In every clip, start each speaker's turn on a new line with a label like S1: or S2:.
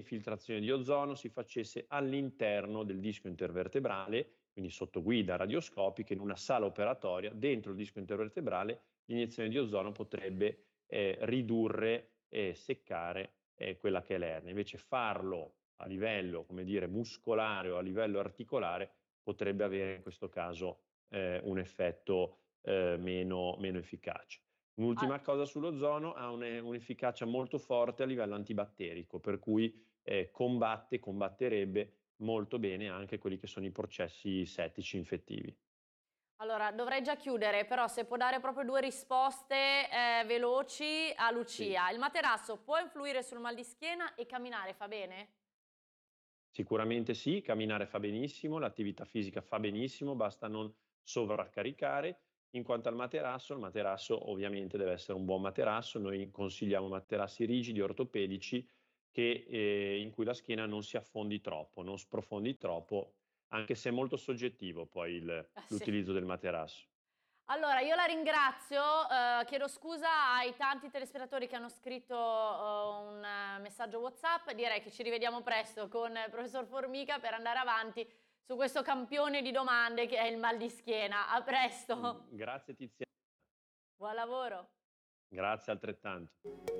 S1: infiltrazione di ozono si facesse all'interno del disco intervertebrale, quindi sotto guida radioscopica, in una sala operatoria, dentro il disco intervertebrale, l'iniezione di ozono potrebbe ridurre e seccare quella che è l'ernia. Invece farlo a livello, come dire, muscolare o a livello articolare potrebbe avere in questo caso un effetto meno efficace. Un'ultima cosa sull'ozono: ha un'efficacia molto forte a livello antibatterico, per cui combatterebbe molto bene anche quelli che sono i processi settici infettivi.
S2: Allora, dovrei già chiudere, però se può dare proprio 2 risposte veloci a
S1: Sì.
S2: Lucia. Il materasso può influire sul mal di schiena e camminare fa bene?
S1: Sicuramente sì, camminare fa benissimo, l'attività fisica fa benissimo, basta non sovraccaricare. In quanto al materasso, il materasso ovviamente deve essere un buon materasso. Noi consigliamo materassi rigidi, ortopedici, che, in cui la schiena non si affondi troppo, non sprofondi troppo, anche se è molto soggettivo poi
S2: Sì.
S1: l'utilizzo del materasso.
S2: Allora, io la ringrazio, chiedo scusa ai tanti telespettatori che hanno scritto un messaggio WhatsApp. Direi che ci rivediamo presto con il professor Formica per andare avanti su questo campione di domande che è il mal di schiena. A presto,
S1: Grazie Tiziana,
S2: buon lavoro.
S1: grazie altrettanto.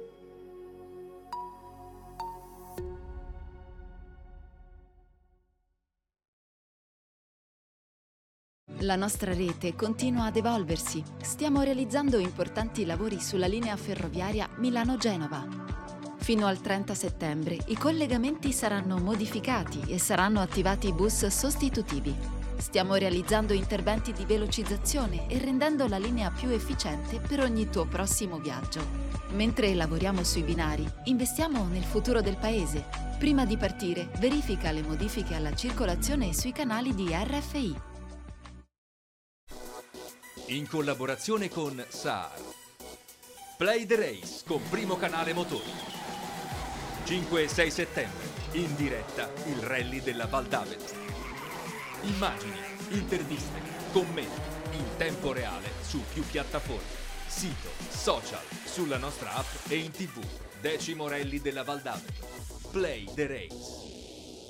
S3: La nostra rete continua ad evolversi. Stiamo realizzando importanti lavori sulla linea ferroviaria Milano-Genova. Fino al 30 settembre i collegamenti saranno modificati e saranno attivati bus sostitutivi. Stiamo realizzando interventi di velocizzazione e rendendo la linea più efficiente per ogni tuo prossimo viaggio. Mentre lavoriamo sui binari, investiamo nel futuro del paese. Prima di partire, verifica le modifiche alla circolazione sui canali di RFI.
S4: In collaborazione con SAR. Play the Race con Primo Canale Motori. 5 e 6 settembre, in diretta il rally della Val d'Avelta. Immagini, interviste, commenti, in tempo reale su più piattaforme, sito, social, sulla nostra app e in TV. 10° rally della Val d'Avelta. Play the Race.